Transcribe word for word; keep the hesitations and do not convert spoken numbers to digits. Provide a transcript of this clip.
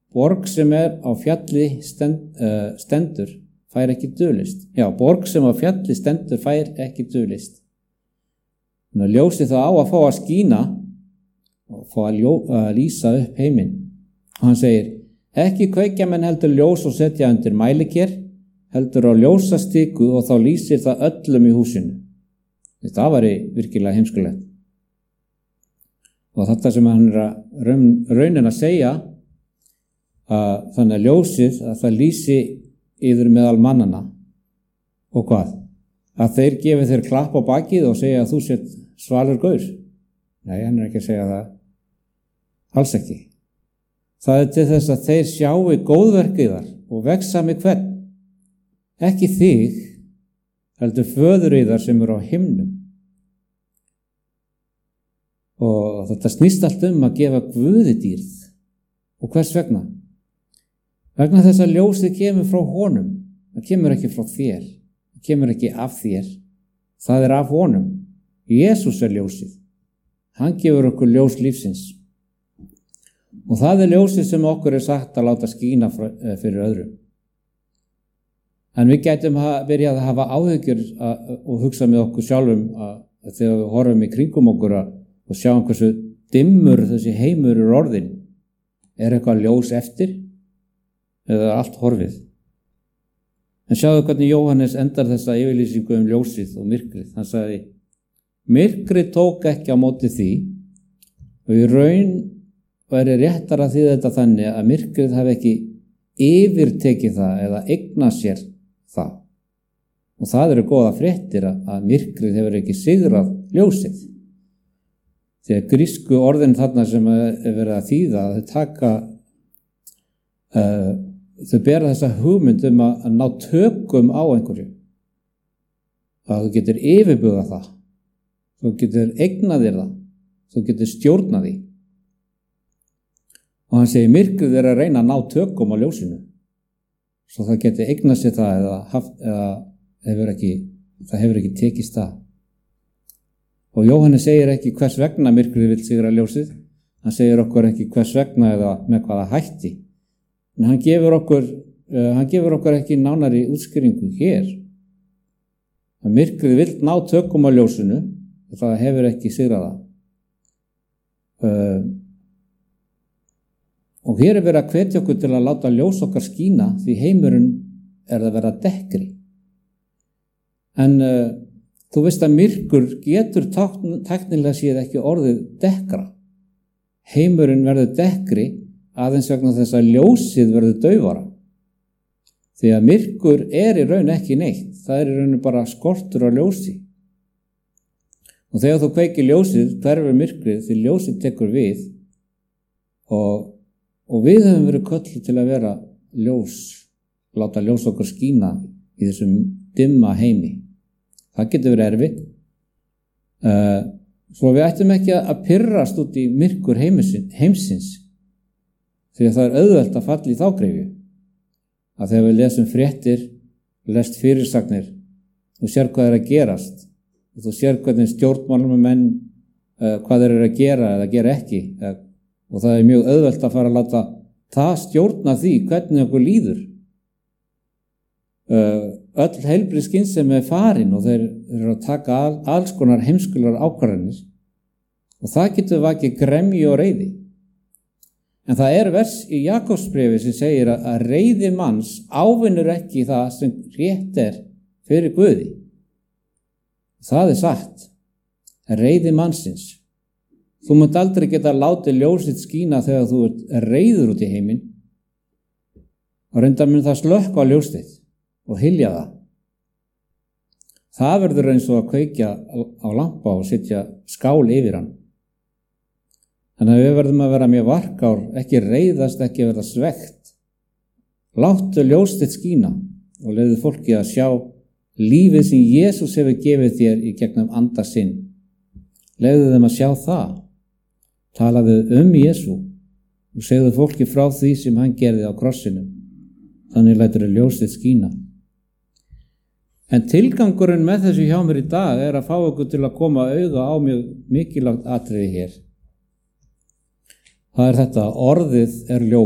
borg sem er á fjalli stend, uh, stendur fær ekki dulist. Já, borg sem á fjalli stendur fær ekki dulist. Þannig að ljósið það á að fá að skína og fá að, ljó, að lýsa upp heiminn. Og hann segir, ekki kveikja menn heldur ljós og setja undir mæliker, heldur á ljósastiku og þá lýsir það öllum í húsinu. Þetta var virkilega heimskulegt. Og þetta sem hann er að raun, raunin að segja, að þannig að ljósið að það lýsi yfir meðal mannana. Og hvað? Að þeir gefi þeir klapp á bakið og segja að þú sett svalur gaur. Nei, hann er ekki að segja það. Alls ekki. Það er til þess að þeir sjáu góðverkið þar og vexa með hvern. Ekki þig, heldur föður yðar sem eru á himnum. Og þetta snýst allt um að gefa Guði dýrð. Og hvers vegna? Vegna þess að ljósið kemur frá honum. Það kemur ekki frá þér. Það kemur ekki af þér. Það er af honum. Jesús er ljósið. Hann gefur okkur ljós lífsins. Og það er ljósið sem okkur er sagt að láta skína fyrir öðrum. En við gætum byrjað að hafa áhyggjur og hugsa með okkur sjálfum að þegar við horfum í kringum okkur og sjáum hversu dimmur þessi heimur er orðin. Er eitthvað ljós eftir? Eða allt horfið? En sjáðu hvernig Jóhannes endar þessa yfirlýsingu um ljósið og myrkrið. Hann sagði, myrkrið tók ekki á móti því og í raun væri réttar að því þetta þannig að myrkrið hafi ekki yfirtekið það eða eignað sér það. Og það eru góða fréttir að myrkrið hefur ekki sigrað ljósið. Þegar grísku orðin þarna sem er verið að þýða, þau taka, uh, þau bera þessa hugmynd um að, að ná tökum á einhverju. Að þú getur yfirbugað það. Þú getur eignað þér það. Þú getur stjórnað því. Og hann segir, myrkrið er að reyna að ná tökum á ljósinu. Svo það getur eignað sér það eða, haft, eða hefur ekki, það hefur ekki tekist það. Og Jóhannes segir ekki hvers vegna myrkrið vill sigra ljósið. Hann segir okkur ekki hvers vegna eða með hvaða hætti. En hann gefur okkur, uh, hann gefur okkur ekki nánari útskýringu hér. Að myrkrið vill ná tökum á ljósinu og það hefur ekki sigrað það. Uh, og hér er verið að hvetja okkur til að láta ljós okkar skína því heimurinn er að vera dekkri. En uh, þú veist að myrkur getur tæknilega séð ekki orðið dekkra. Heimurinn verður dekkri aðeins vegna þess að ljósið verður daufara. Því að myrkur er í raun ekki neitt. Það er í raun bara skortur á ljósi. Og þegar þú kveikir ljósið, hverfur myrkrið því ljósið tekur við og, og við höfum verið kölluð til að vera ljós, láta ljós okkur skína í þessum dimma heimi. Það getur verið erfitt. Uh, svo við ættum ekki að pirrast út í myrkur heimsins því að það er auðvelt að falla í þágreifu. Að þegar við lesum fréttir, lest fyrirsagnir, þú sér hvað er að gerast og þú sér hvernig stjórnmálamenn uh, hvað þeir eru að gera eða gera ekki uh, og það er mjög auðvelt að fara að láta það stjórna því hvernig okkur líður. Uh, öll heilbrigð skynsemi er farin og þeir eru að taka al, alls konar heimskulegar ákvarðanir og það getur vakið gremju og reiði. En það er vers í Jakobsbréfi sem segir að, að reiði manns ávinnur ekki það sem rétt er fyrir Guði. Það er satt. Reiði mannsins. Þú munt aldrei geta látið ljósið skína þegar þú ert reiður út í heiminn og reyndar mun það slökkva á ljósið og hylja það. Það verður eins og að kveikja á lampa og setja skál yfir hann. Þannig að við verðum að vera mjög varkár, ekki reiðast, ekki verða svegt. Láttu ljósið skína og leyfðu fólki að sjá lífið sem Jesús hefur gefið þér í gegnum anda sinn. Leyfðu þeim að sjá það. Talaðu um Jesú og segðu fólki frá því sem hann gerði á krossinum. Þannig lætur ljósið skína. En tilgangurinn með þessu hjá mér í dag er að fá okkur til að koma auga á mjög mikilvægt atriði hér. Það er þetta, orðið er ljós.